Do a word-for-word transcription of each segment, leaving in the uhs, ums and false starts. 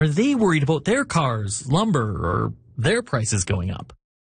Are they worried about their cars, lumber, or their prices going up?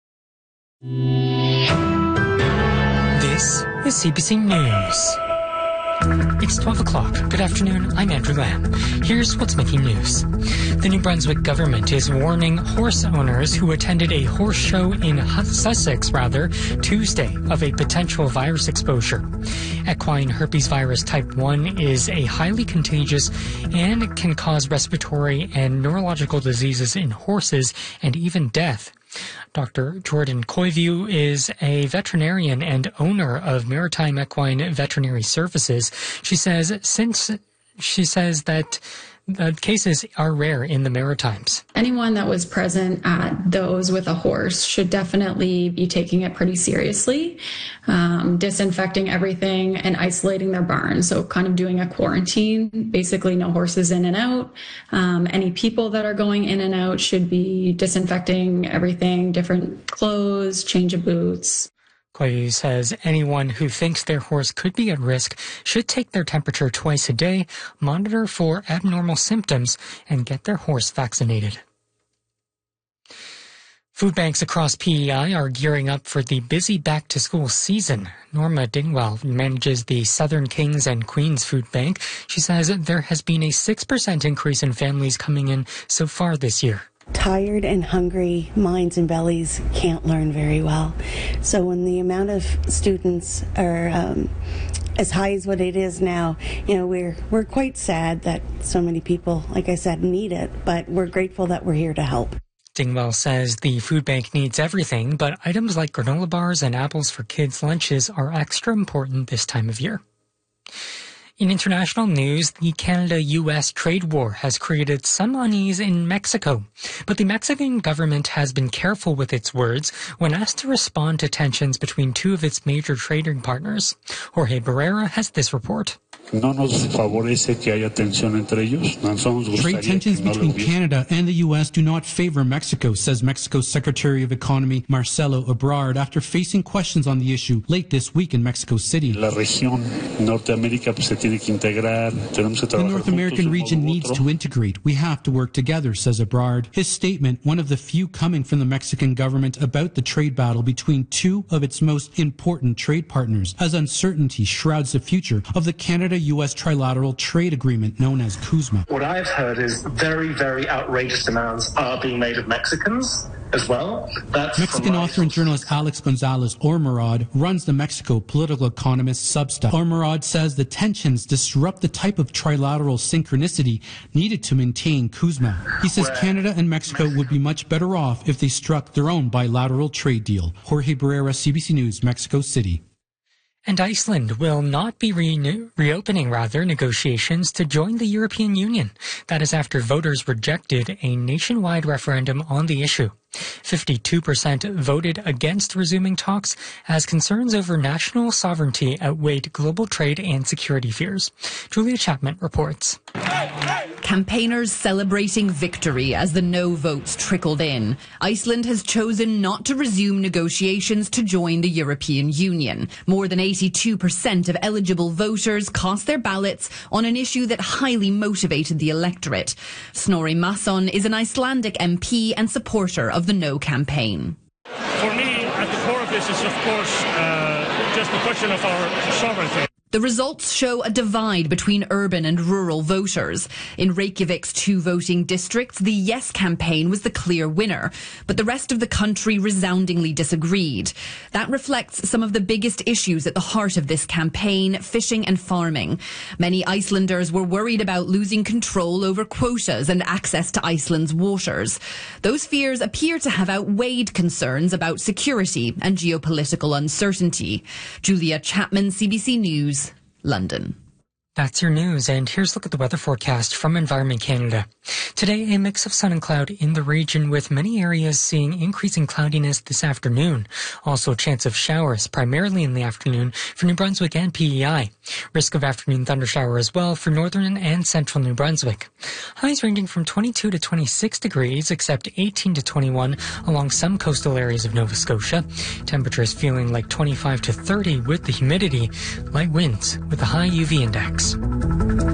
This is C B C News. It's twelve o'clock. Good afternoon, I'm Andrew Lamb. Here's what's making news. The New Brunswick government is warning horse owners who attended a horse show in Sussex, rather, Tuesday of a potential virus exposure. Equine herpes virus type one is a highly contagious and can cause respiratory and neurological diseases in horses and even death. Doctor Jordan Coyview is a veterinarian and owner of Maritime Equine Veterinary Services. She says since she says that the cases are rare in the Maritimes. Anyone that was present at those with a horse should definitely be taking it pretty seriously, um, disinfecting everything and isolating their barn. So kind of doing a quarantine, basically no horses in and out. Um, any people that are going in and out should be disinfecting everything, different clothes, change of boots. Koyu says anyone who thinks their horse could be at risk should take their temperature twice a day, monitor for abnormal symptoms, and get their horse vaccinated. Food banks across P E I are gearing up for the busy back-to-school season. Norma Dingwell manages the Southern Kings and Queens Food Bank. She says there has been a six percent increase in families coming in so far this year. Tired and hungry minds and bellies can't learn very well. So when the amount of students are um, as high as what it is now, you know, we're we're quite sad that so many people, like I said, need it, but we're grateful that we're here to help. Dingwell says the food bank needs everything, but items like granola bars and apples for kids' lunches are extra important this time of year. In international news, the Canada U S trade war has created some unease in Mexico, but the Mexican government has been careful with its words when asked to respond to tensions between two of its major trading partners. Jorge Barrera has this report. Trade tensions between Canada and the U S do not favor Mexico, says Mexico's Secretary of Economy Marcelo Ebrard after facing questions on the issue late this week in Mexico City. The North American region needs to integrate. We have to work together, says Ebrard. His statement, one of the few coming from the Mexican government about the trade battle between two of its most important trade partners, as uncertainty shrouds the future of the Canada U S trilateral trade agreement known as CUSMA. What I've heard is very, very outrageous demands are being made of Mexicans as well. That's Mexican author and journalist Alex Gonzalez Ormerod runs the Mexico Political Economist Substack. Ormerod says the tensions disrupt the type of trilateral synchronicity needed to maintain CUSMA. He says Where Canada and Mexico would be much better off if they struck their own bilateral trade deal. Jorge Barrera, C B C News, Mexico City. And Iceland will not be re- reopening, rather, negotiations to join the European Union. That is after voters rejected a nationwide referendum on the issue. fifty-two percent voted against resuming talks as concerns over national sovereignty outweighed global trade and security fears. Julia Chapman reports. Campaigners celebrating victory as the no votes trickled in. Iceland has chosen not to resume negotiations to join the European Union. More than eighty-two percent of eligible voters cast their ballots on an issue that highly motivated the electorate. Snorri Mason is an Icelandic M P and supporter of the No campaign. For me, at the core of this is, of course, uh, just the question of our sovereignty. The results show a divide between urban and rural voters. In Reykjavik's two voting districts, the Yes campaign was the clear winner, but the rest of the country resoundingly disagreed. That reflects some of the biggest issues at the heart of this campaign, fishing and farming. Many Icelanders were worried about losing control over quotas and access to Iceland's waters. Those fears appear to have outweighed concerns about security and geopolitical uncertainty. Julia Chapman, C B C News, London. That's your news, and here's a look at the weather forecast from Environment Canada. Today, a mix of sun and cloud in the region, with many areas seeing increasing cloudiness this afternoon. Also a chance of showers, primarily in the afternoon, for New Brunswick and P E I. Risk of afternoon thundershower as well for northern and central New Brunswick. Highs ranging from twenty-two to twenty-six degrees, except eighteen to twenty-one along some coastal areas of Nova Scotia. Temperatures feeling like twenty-five to thirty with the humidity. Light winds with a high U V index.